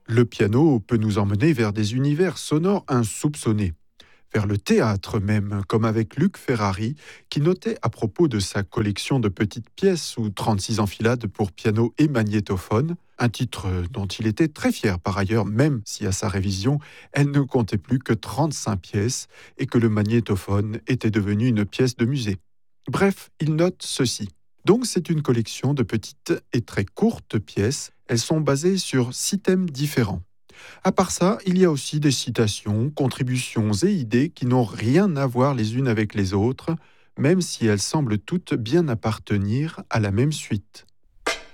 Le piano peut nous emmener vers des univers sonores insoupçonnés, vers le théâtre même, comme avec Luc Ferrari, qui notait à propos de sa collection de petites pièces ou 36 enfilades pour piano et magnétophone, un titre dont il était très fier par ailleurs, même si à sa révision, elle ne comptait plus que 35 pièces et que le magnétophone était devenu une pièce de musée. Bref, il note ceci. Donc c'est une collection de petites et très courtes pièces. Elles sont basées sur 6 thèmes différents. À part ça, il y a aussi des citations, contributions et idées qui n'ont rien à voir les unes avec les autres, même si elles semblent toutes bien appartenir à la même suite.